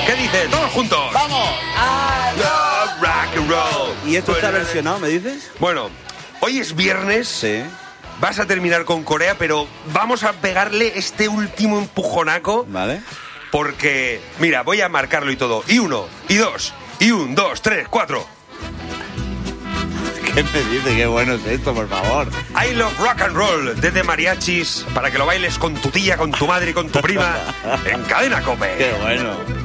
¿Qué dice? Todos juntos. ¡Vamos! Love, rock and roll. ¿Y esto está versionado, me dices? Bueno, hoy es viernes. Sí. Vas a terminar con Corea, pero vamos a pegarle este último empujonaco. Vale. Porque, mira, voy a marcarlo y todo. Y 1, y 2, y 1, 2, 3, 4. ¿Qué me dice? Qué bueno es esto, por favor. I Love Rock and Roll, desde Mariachis, para que lo bailes con tu tía, con tu madre y con tu prima, en Cadena COPE. Qué bueno.